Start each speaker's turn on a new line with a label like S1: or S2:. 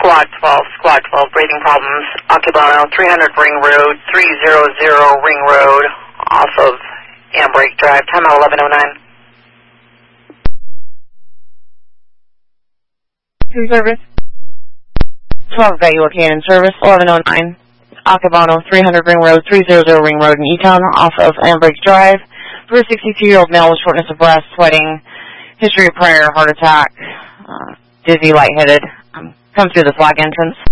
S1: Squad 12, breathing problems, Occupano, 300 Ring Road, 300 Ring Road, off of Ambrake Drive, time out 11:09.
S2: Service. 12 got you okay in service, 11:09. Occupano, 300 Ring Road, 300 Ring Road in E-Town, off of Ambrake Drive. For a 62-year-old male with shortness of breath, sweating, history of prior heart attack, dizzy, lightheaded. Come through the flag entrance.